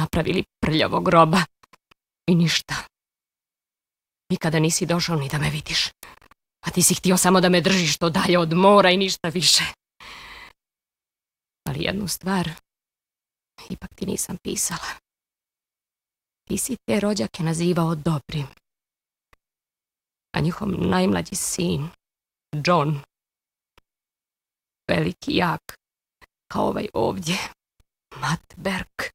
napravili prljavog groba. I ništa. Nikada nisi došao ni da me vidiš. A ti si htio samo da me držiš što dalje od mora i ništa više. Ali jednu stvar ipak ti nisam pisala. Ti si te rođake nazivao dobrim. A njihov najmlađi sin, John, veliki jak, kao ovaj ovdje, Matt Berg,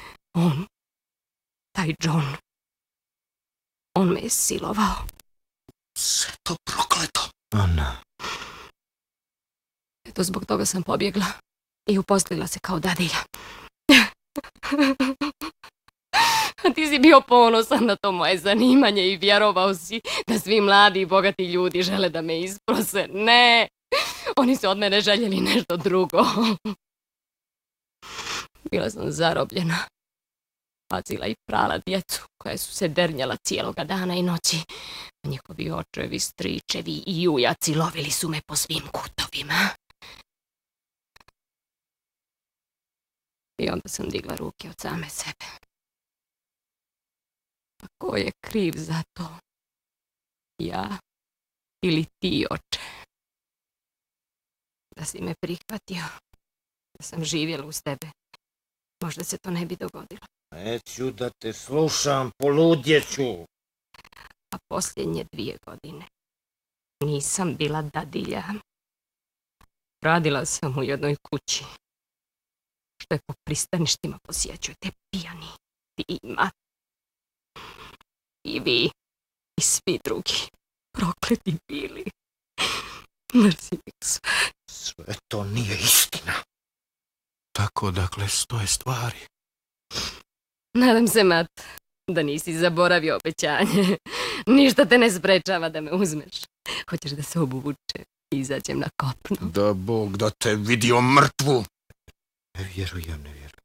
taj John, on me je silovao. Sve to prokleto. Ana. Eto, zbog toga sam pobjegla i uposlila se kao dadilja. A ti si bio ponosan na to moje zanimanje i vjerovao si da svi mladi i bogati ljudi žele da me isprose. Ne, oni su od mene željeli nešto drugo. Bila sam zarobljena. Pazila i prala djecu koja su se dernjala cijeloga dana i noći. A njihovi očevi, stričevi i ujaci lovili su me po svim kutovima. I onda sam digla ruke od same sebe. A ko je kriv za to? Ja ili ti, oče? Da si me prihvatio, da sam živjela uz tebe, možda se to ne bi dogodilo. Neću da te slušam, poludjeću. A posljednje 2 godine nisam bila dadilja. Radila sam u jednoj kući, što je po pristaništima posjećujete pijani. Ti i Mat. I vi. I svi drugi. Prokleti bili. Mrzim ih sve. Sve to nije istina. Tako dakle stoje stvari. Nadam se, Mat, da nisi zaboravio obećanje. Ništa te ne sprečava da me uzmeš. Hoćeš da se obuče i izađem na kopno? Da Bog da te vidio mrtvu. Ne vjerujem.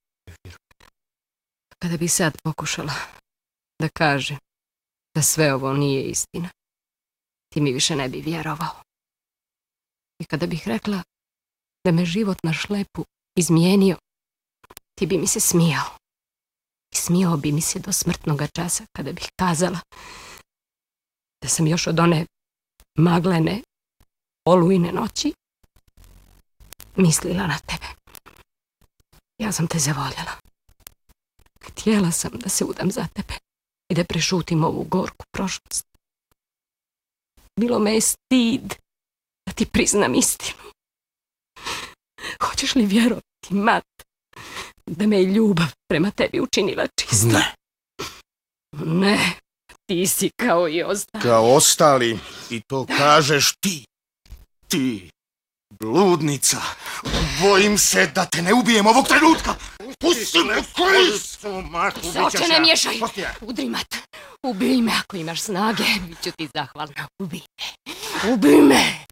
Kada bi sad pokušala da kažem da sve ovo nije istina, ti mi više ne bi vjerovao. I kada bih rekla da me život na šlepu izmijenio, ti bi mi se smijao. I smijao bi mi se do smrtnoga časa kada bih kazala da sam još od one maglene olujne noći mislila na tebe. Ja sam te zavoljela. Htjela sam da se udam za tebe i da prešutim ovu gorku prošlost. Bilo me je stid da ti priznam istinu. Hoćeš li vjerovati, Mat, da me je ljubav prema tebi učinila čista? Ne. Ne, ti si kao i ostali. Kao ostali, i to kažeš ti. Ti, bludnica. Bojim se da te ne ubijem ovog trenutka. Pusti me, Kris! Se oče ne miješaj. Udri, Mat. Ubij me ako imaš snage. Biću ti zahvalna. Ubij me. Ubij me.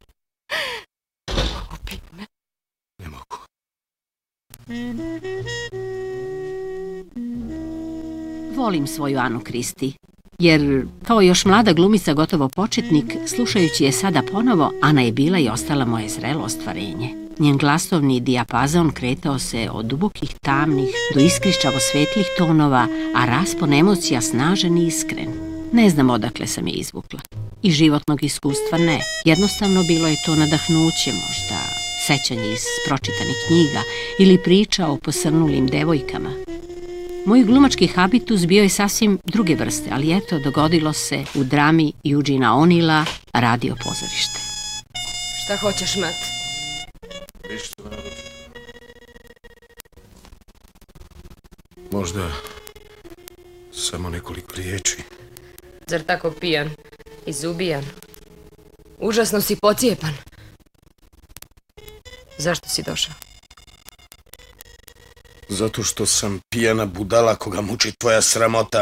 Ubij me. Ne mogu. Volim svoju Anu Kristi, jer kao još mlada glumica, gotovo početnik, slušajući je sada ponovo, Ana je bila i ostala moje zrelo ostvarenje. Njen glasovni dijapazon kretao se od dubokih tamnih do iskrišćavo svetlih tonova, a raspon emocija snažan i iskren. Ne znam odakle sam je izvukla. I životnog iskustva ne. Jednostavno bilo je to nadahnuće, možda sećanje iz pročitanih knjiga ili priča o posrnulim devojkama. Moj glumački habitus bio je sasvim druge vrste, ali eto, dogodilo se u drami Eugena O'Neilla, Radio pozorište. Šta hoćeš, Mat? Možda samo nekoliko riječi. Zar tako pijan, izubijan? Užasno si pocijepan. Zašto si došao? Zato što sam pijana budala koga muči tvoja sramota.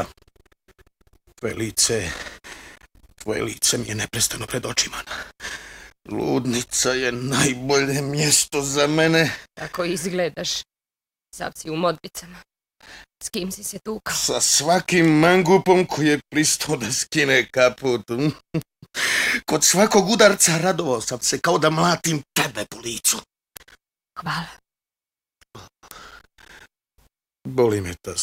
Tvoje lice mi je neprestano pred očima. Ludnica je najbolje mjesto za mene. Tako izgledaš. Sav si u modricama. S kim si se tukao? Sa svakim mangupom koji je pristao da skine kaput. Kod svakog udarca radovao sam se kao da mlatim tebe po licu. Hvala. Boli me ta